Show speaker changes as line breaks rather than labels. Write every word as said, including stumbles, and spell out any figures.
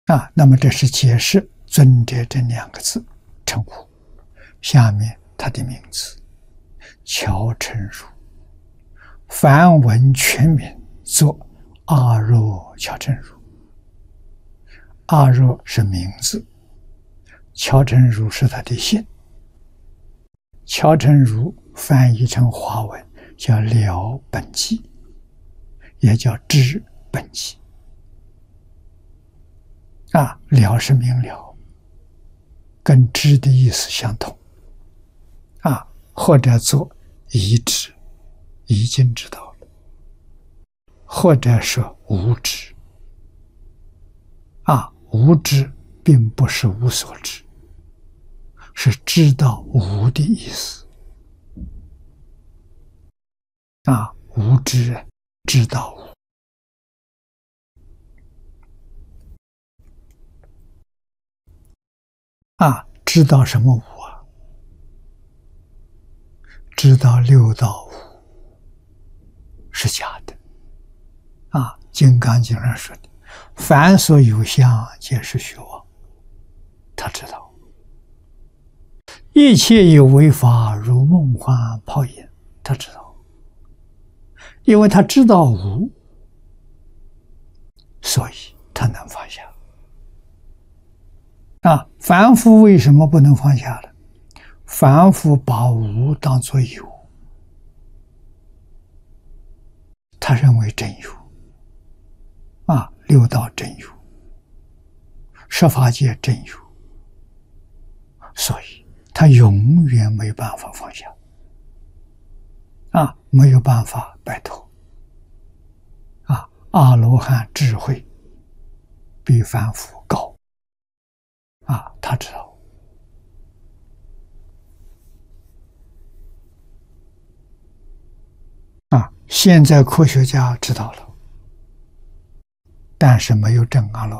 啊，那么这是解释尊者这两个字称呼。下面他的名字乔成儒，梵文全名作阿若乔成儒。阿若是名字，乔成儒是他的姓。乔成儒翻译成华文叫了本纪，也叫知本纪。啊，了是明了，跟知的意思相同。啊，或者做已知，已经知道了，或者说无知。啊，无知并不是无所知，是知道无的意思。啊，无知知道无。啊，知道什么无啊？知道六道无是假的。啊，《金刚经》上说的，凡所有相，皆是虚妄。他知道，一切有为法，如梦幻泡影。他知道，因为他知道无，所以他能放下。啊，凡夫为什么不能放下呢？凡夫把无当作有，他认为真有。啊，六道真有，十法界真有，所以他永远没办法放下。啊，没有办法摆脱。啊，阿罗汉智慧比凡夫高。啊，他知道。啊，现在科学家知道了，但是没有证阿罗